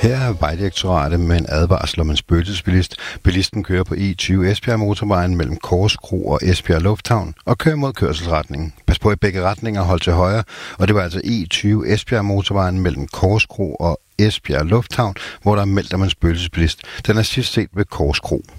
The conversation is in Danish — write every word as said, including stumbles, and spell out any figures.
Her er Vejdirektoratet med en advarsel om en spøgelsesbilist. Bilisten kører på E tyve Esbjerg motorvejen mellem Korskro og Esbjerg Lufthavn og kører mod kørselsretningen. Pas på i begge retninger, hold til højre. Og det var altså E tyve Esbjerg motorvejen mellem Korskro og Esbjerg Lufthavn, hvor der er meldt om en spøgelsesbilist. Den er sidst set ved Korskro.